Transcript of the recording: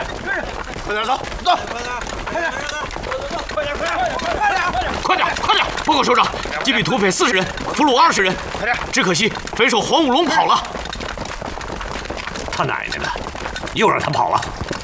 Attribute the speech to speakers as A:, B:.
A: 快点走，走，快点！报告首长，击毙土匪40人，俘虏20人。快点！只可惜匪首黄五龙跑了。
B: 他奶奶的，又让他跑了。